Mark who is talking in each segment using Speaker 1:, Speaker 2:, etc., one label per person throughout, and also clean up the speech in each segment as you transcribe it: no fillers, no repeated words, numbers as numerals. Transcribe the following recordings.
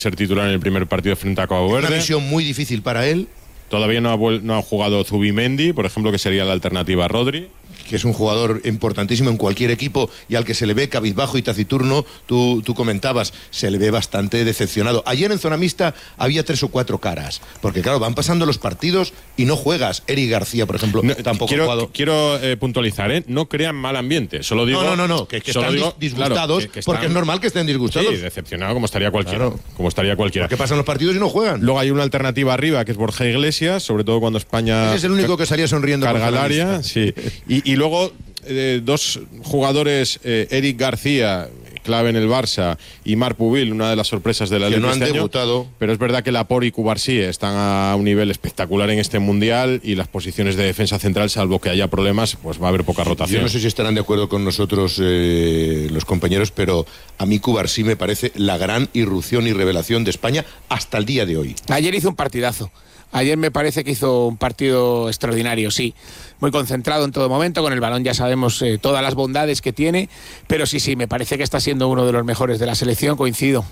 Speaker 1: ser titular en el primer partido frente a Cabo Verde.
Speaker 2: Una misión muy difícil para él.
Speaker 1: Todavía no ha jugado Zubimendi, por ejemplo, que sería la alternativa a Rodri.
Speaker 2: Que es un jugador importantísimo en cualquier equipo y al que se le ve cabizbajo y taciturno. Tú comentabas, se le ve bastante decepcionado. Ayer en zona mixta había 3 o 4 caras, porque claro, van pasando los partidos y no juegas. Eric García, por ejemplo, tampoco ha jugado.
Speaker 1: Quiero puntualizar, no crean mal ambiente. Solo digo,
Speaker 2: no, que están disgustados, claro, porque es normal que estén disgustados.
Speaker 1: Sí, decepcionado como estaría cualquiera. Claro. Como estaría cualquiera.
Speaker 2: Porque pasan los partidos y no juegan.
Speaker 1: Luego hay una alternativa arriba, que es Borja Iglesias, sobre todo cuando España...
Speaker 2: Ese es el único que salía sonriendo.
Speaker 1: Carga el área, sí. Y luego 2 jugadores, Eric García, clave en el Barça, y Marc Pubil, una de las sorpresas de la Liga.
Speaker 2: Que no han debutado.
Speaker 1: Pero es verdad que Laporte y Cubarsí están a un nivel espectacular en este Mundial, y las posiciones de defensa central, salvo que haya problemas, pues va a haber poca rotación.
Speaker 2: Yo no sé si estarán de acuerdo con nosotros los compañeros, pero a mí Cubarsí me parece la gran irrupción y revelación de España hasta el día de hoy.
Speaker 3: Ayer hizo un partidazo. Ayer me parece que hizo un partido extraordinario, sí. Muy concentrado en todo momento, con el balón ya sabemos todas las bondades que tiene, pero sí, me parece que está siendo uno de los mejores de la selección, coincido.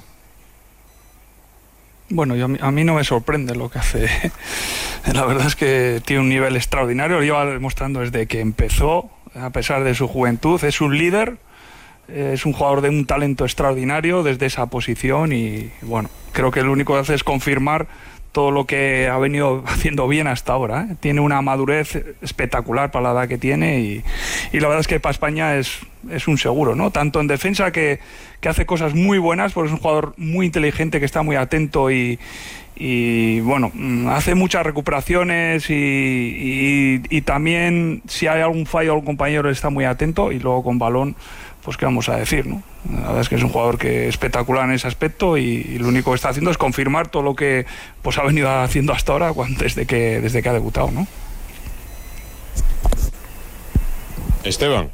Speaker 4: Bueno, a mí no me sorprende lo que hace. La verdad es que tiene un nivel extraordinario, lo lleva demostrando desde que empezó, a pesar de su juventud. Es un líder, es un jugador de un talento extraordinario desde esa posición y, bueno, creo que lo único que hace es confirmar todo lo que ha venido haciendo bien hasta ahora. Tiene una madurez espectacular para la edad que tiene y la verdad es que para España es un seguro, ¿no? Tanto en defensa que hace cosas muy buenas, porque es un jugador muy inteligente que está muy atento y bueno, hace muchas recuperaciones y también si hay algún fallo algún compañero está muy atento, y luego con balón, pues qué vamos a decir, ¿no? La verdad es que es un jugador que es espectacular en ese aspecto y lo único que está haciendo es confirmar todo lo que pues ha venido haciendo hasta ahora desde que ha debutado, ¿no?
Speaker 1: Esteban.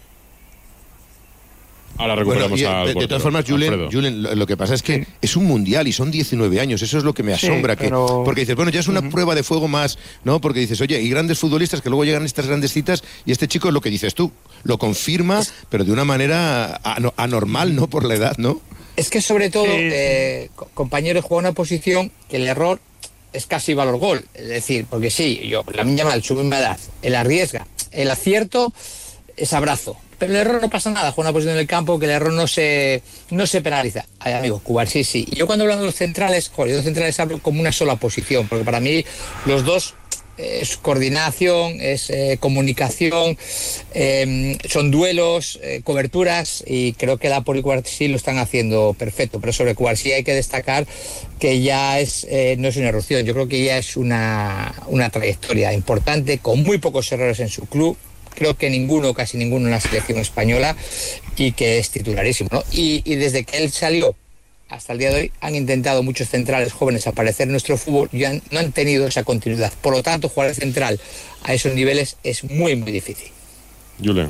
Speaker 1: Ahora recuperamos
Speaker 2: de todas formas, Julen, lo que pasa es que es un mundial y son 19 años, eso es lo que me asombra, porque dices, bueno, ya es una prueba de fuego más, ¿no? Porque dices, oye, y grandes futbolistas que luego llegan a estas grandes citas, y este chico es lo que dices tú, lo confirma, pero de una manera anormal, ¿no? Por la edad, ¿no?
Speaker 5: Es que sobre todo, compañero, juega una posición que el error es casi valor gol, es decir, porque sí, la misma mal, su misma edad, él arriesga, el acierto es abrazo. Pero el error no pasa nada, juega una posición en el campo que el error no se penaliza. Ay, amigos, Cubarsí sí. Y yo cuando hablo de los centrales, los centrales hablo como una sola posición, porque para mí los dos es coordinación, es comunicación, son duelos, coberturas, y creo que Laporte y Cubarsí lo están haciendo perfecto. Pero sobre Cubarsí hay que destacar que ya no es una erupción, yo creo que ya es una trayectoria importante, con muy pocos errores en su club. Creo que casi ninguno en la selección española, y que es titularísimo, ¿no? Y desde que él salió hasta el día de hoy han intentado muchos centrales jóvenes aparecer en nuestro fútbol y no han tenido esa continuidad. Por lo tanto, jugar de central a esos niveles es muy, muy difícil.
Speaker 1: Julen.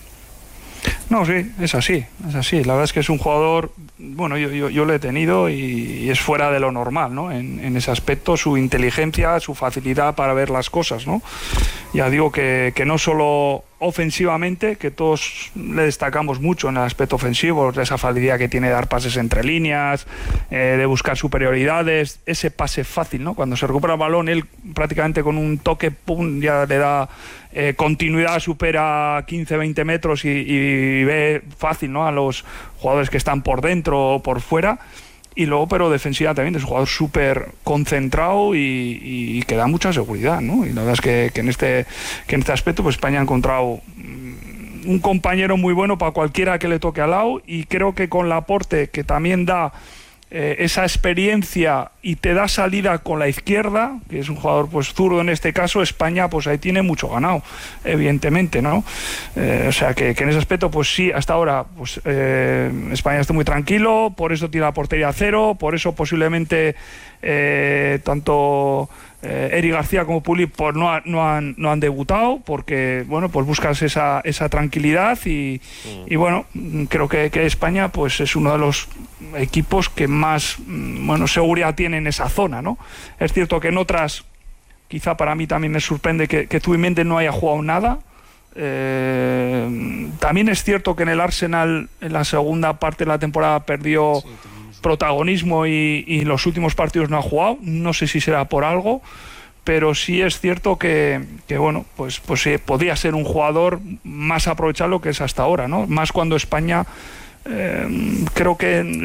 Speaker 4: No, sí, es así. La verdad es que es un jugador, bueno, yo lo he tenido y es fuera de lo normal, ¿no? En ese aspecto, su inteligencia, su facilidad para ver las cosas, ¿no? Ya digo que no solo ofensivamente, que todos le destacamos mucho en el aspecto ofensivo, esa facilidad que tiene de dar pases entre líneas, de buscar superioridades, ese pase fácil, ¿no? Cuando se recupera el balón, él prácticamente con un toque, pum, ya le da continuidad, supera 15-20 metros y ve fácil, ¿no? A los jugadores que están por dentro o por fuera. Y luego, pero defensiva también, es un jugador súper concentrado y que da mucha seguridad, ¿no? Y la verdad es que en este aspecto pues España ha encontrado un compañero muy bueno para cualquiera que le toque al lado, y creo que con Laporte, que también da esa experiencia y te da salida con la izquierda, que es un jugador pues zurdo en este caso, España pues ahí tiene mucho ganado, evidentemente, ¿no? O sea que en ese aspecto pues sí, hasta ahora pues España está muy tranquilo, por eso tiene la portería a 0, por eso posiblemente tanto Eric García como Pulí pues no han debutado, porque bueno, pues buscas esa tranquilidad y bueno, creo que España pues es uno de los equipos que más seguridad tiene en esa zona, ¿no? Es cierto que en otras, quizá para mí también me sorprende que Zubimendi no haya jugado nada. También es cierto que en el Arsenal en la segunda parte de la temporada perdió protagonismo y los últimos partidos no ha jugado. No sé si será por algo, pero sí es cierto que bueno, pues podría ser un jugador más aprovechado lo que es hasta ahora, ¿no? Más cuando España creo que